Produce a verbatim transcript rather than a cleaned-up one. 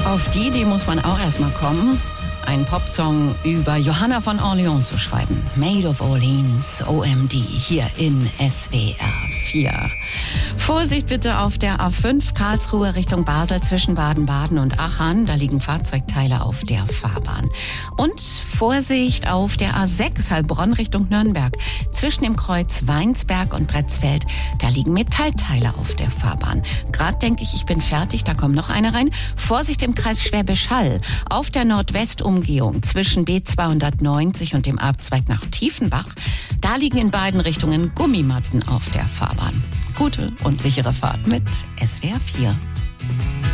Auf die Idee muss man auch erstmal kommen, einen Popsong über Johanna von Orleans zu schreiben. Maid of Orleans, O M D, hier in S W R vier. Vorsicht bitte auf der A fünf Karlsruhe Richtung Basel zwischen Baden-Baden und Aachen. Da liegen Fahrzeugteile auf der Fahrbahn. Und Vorsicht auf der A sechs Heilbronn Richtung Nürnberg. Zwischen dem Kreuz Weinsberg und Bretzfeld. Da liegen Metallteile auf der Fahrbahn. Gerade denke ich, ich bin fertig, da kommt noch eine rein. Vorsicht im Kreis Schwäbisch Hall. Auf der Nordwestumgehung zwischen B zweihundertneunzig und dem Abzweig nach Tiefenbach. Da liegen in beiden Richtungen Gummimatten auf der Fahrbahn. Gute und sichere Fahrt mit S W R vier.